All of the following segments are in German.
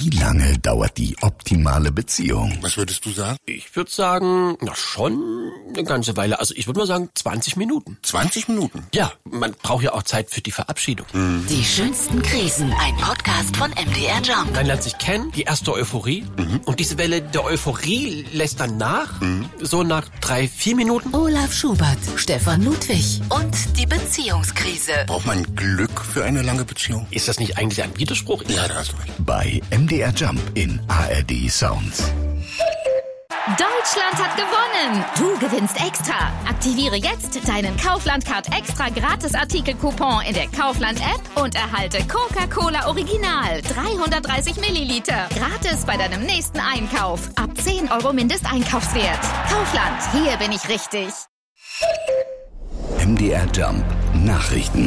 Wie lange dauert die optimale Beziehung? Was würdest du sagen? Ich würde sagen, schon eine ganze Weile. Also ich würde mal sagen 20 Minuten. 20 Minuten? Ja, man braucht ja auch Zeit für die Verabschiedung. Die schönsten Krisen, ein Podcast von MDR Jump. Man lernt sich kennen, die erste Euphorie. Und diese Welle der Euphorie lässt dann nach, so nach 3-4 Minuten. Olaf Schubert, Stefan Ludwig und die Beziehungskrise. Braucht man Glück für eine lange Beziehung? Ist das nicht eigentlich ein Widerspruch? Ja, da hast du recht. Bei MDR Jump in ARD Sounds. Deutschland hat gewonnen! Du gewinnst extra. Aktiviere jetzt deinen Kaufland-Card extra Gratis-Artikel-Coupon in der Kaufland-App und erhalte Coca-Cola Original 330 Milliliter. Gratis bei deinem nächsten Einkauf. Ab 10 € Mindesteinkaufswert. Kaufland, hier bin ich richtig. MDR Jump Nachrichten.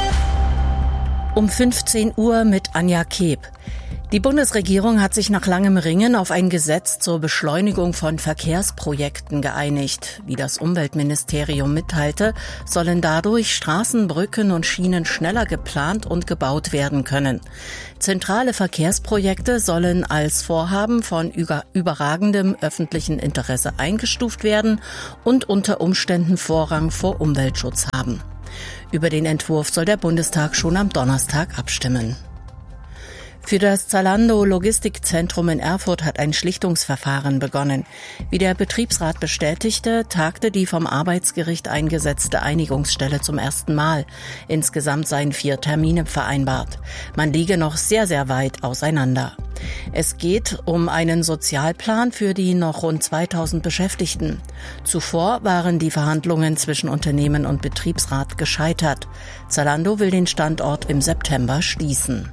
Um 15 Uhr mit Anja Keb. Die Bundesregierung hat sich nach langem Ringen auf ein Gesetz zur Beschleunigung von Verkehrsprojekten geeinigt. Wie das Umweltministerium mitteilte, sollen dadurch Straßen, Brücken und Schienen schneller geplant und gebaut werden können. Zentrale Verkehrsprojekte sollen als Vorhaben von überragendem öffentlichen Interesse eingestuft werden und unter Umständen Vorrang vor Umweltschutz haben. Über den Entwurf soll der Bundestag schon am Donnerstag abstimmen. Für das Zalando-Logistikzentrum in Erfurt hat ein Schlichtungsverfahren begonnen. Wie der Betriebsrat bestätigte, tagte die vom Arbeitsgericht eingesetzte Einigungsstelle zum ersten Mal. Insgesamt seien 4 Termine vereinbart. Man liege noch sehr, sehr weit auseinander. Es geht um einen Sozialplan für die noch rund 2000 Beschäftigten. Zuvor waren die Verhandlungen zwischen Unternehmen und Betriebsrat gescheitert. Zalando will den Standort im September schließen.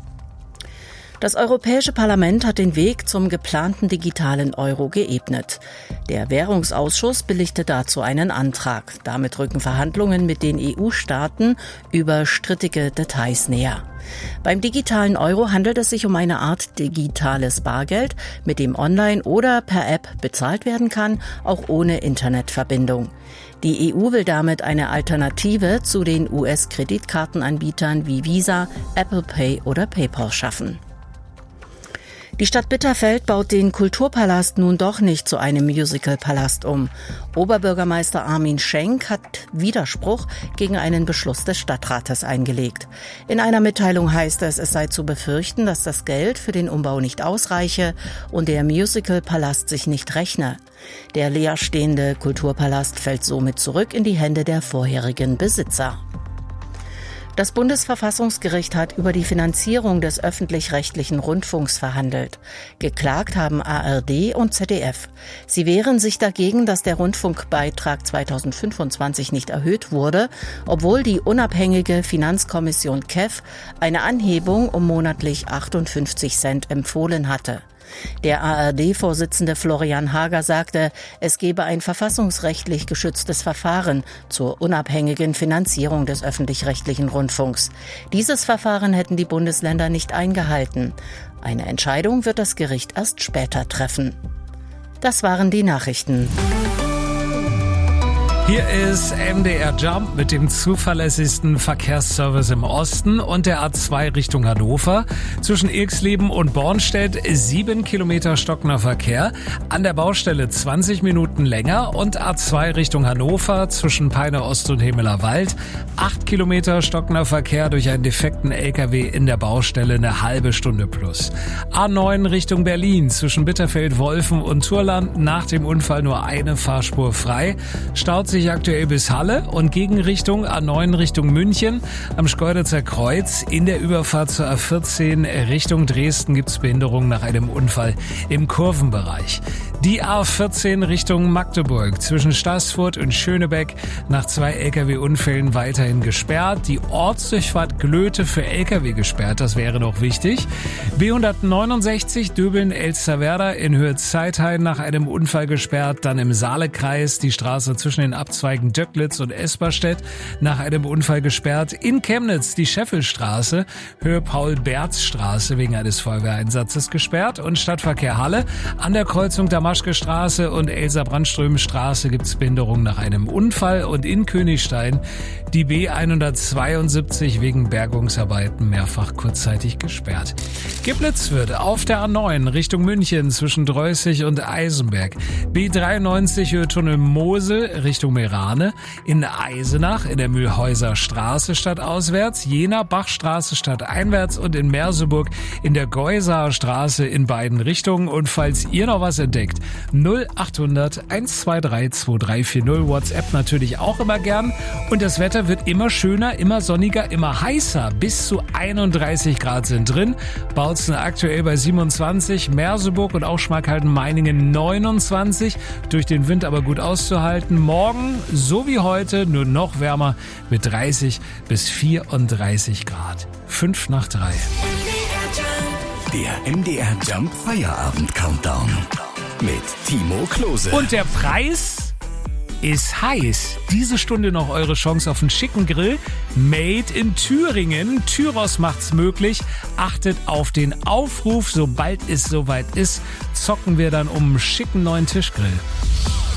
Das Europäische Parlament hat den Weg zum geplanten digitalen Euro geebnet. Der Währungsausschuss billigte dazu einen Antrag. Damit rücken Verhandlungen mit den EU-Staaten über strittige Details näher. Beim digitalen Euro handelt es sich um eine Art digitales Bargeld, mit dem online oder per App bezahlt werden kann, auch ohne Internetverbindung. Die EU will damit eine Alternative zu den US-Kreditkartenanbietern wie Visa, Apple Pay oder PayPal schaffen. Die Stadt Bitterfeld baut den Kulturpalast nun doch nicht zu einem Musicalpalast um. Oberbürgermeister Armin Schenk hat Widerspruch gegen einen Beschluss des Stadtrates eingelegt. In einer Mitteilung heißt es, es sei zu befürchten, dass das Geld für den Umbau nicht ausreiche und der Musicalpalast sich nicht rechne. Der leerstehende Kulturpalast fällt somit zurück in die Hände der vorherigen Besitzer. Das Bundesverfassungsgericht hat über die Finanzierung des öffentlich-rechtlichen Rundfunks verhandelt. Geklagt haben ARD und ZDF. Sie wehren sich dagegen, dass der Rundfunkbeitrag 2025 nicht erhöht wurde, obwohl die unabhängige Finanzkommission KEF eine Anhebung um monatlich 58 Cent empfohlen hatte. Der ARD-Vorsitzende Florian Hager sagte, es gebe ein verfassungsrechtlich geschütztes Verfahren zur unabhängigen Finanzierung des öffentlich-rechtlichen Rundfunks. Dieses Verfahren hätten die Bundesländer nicht eingehalten. Eine Entscheidung wird das Gericht erst später treffen. Das waren die Nachrichten. Hier ist MDR Jump mit dem zuverlässigsten Verkehrsservice im Osten und der A2 Richtung Hannover. Zwischen Ilksleben und Bornstedt 7 Kilometer stockender Verkehr. An der Baustelle 20 Minuten länger und A2 Richtung Hannover zwischen Peine Ost und Hemeler Wald. 8 Kilometer stockender Verkehr durch einen defekten LKW in der Baustelle, eine halbe Stunde plus. A9 Richtung Berlin zwischen Bitterfeld, Wolfen und Turland. Nach dem Unfall nur eine Fahrspur frei. Staut sich aktuell bis Halle und Gegenrichtung A9 Richtung München am Schkeuditzer Kreuz. In der Überfahrt zur A14 Richtung Dresden gibt es Behinderungen nach einem Unfall im Kurvenbereich. Die A14 Richtung Magdeburg zwischen Staßfurt und Schönebeck nach 2 Lkw-Unfällen weiterhin gesperrt. Die Ortsdurchfahrt Glöte für Lkw gesperrt, das wäre noch wichtig. B169 Döbeln-Elsterwerda in Höhe Zeithain nach einem Unfall gesperrt. Dann im Saalekreis die Straße zwischen den Abzweigen Döcklitz und Esperstedt nach einem Unfall gesperrt. In Chemnitz die Scheffelstraße, Höhe Paul-Berz-Straße wegen eines Feuerwehreinsatzes gesperrt. Und Stadtverkehr Halle an der Kreuzung Damaschke-Straße und Elsa-Brandström-Straße gibt's Behinderung nach einem Unfall. Und in Königstein die B172 wegen Bergungsarbeiten mehrfach kurzzeitig gesperrt. Geblitzt wird auf der A9 Richtung München zwischen Dreußig und Eisenberg. B93 Höhe Tunnel Mosel Richtung Merane. In Eisenach in der Mühlhäuser Straße stadtauswärts. Jena Bachstraße stadteinwärts und in Merseburg in der Geusaer Straße in beiden Richtungen. Und falls ihr noch was entdeckt, 0800 123 2340. WhatsApp natürlich auch immer gern. Und das Wetter wird immer schöner, immer sonniger, immer heißer. Bis zu 31 Grad sind drin. Bautzen aktuell bei 27, Merseburg und auch Schmalkalden-Meiningen 29. Durch den Wind aber gut auszuhalten. Morgen, so wie heute, nur noch wärmer mit 30 bis 34 Grad. 5 nach 3. Der MDR Jump Feierabend Countdown mit Timo Klose. Und der Preis ist heiß. Diese Stunde noch eure Chance auf einen schicken Grill. Made in Thüringen. Tyros macht's möglich. Achtet auf den Aufruf. Sobald es soweit ist, zocken wir dann um einen schicken neuen Tischgrill.